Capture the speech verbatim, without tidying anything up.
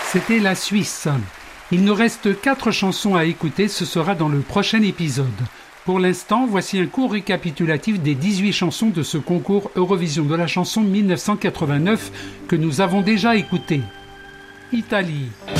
C'était la Suisse. Il nous reste quatre chansons à écouter, ce sera dans le prochain épisode. Pour l'instant, voici un court récapitulatif des dix-huit chansons de ce concours Eurovision de la chanson mille neuf cent quatre-vingt-neuf que nous avons déjà écouté. Italie.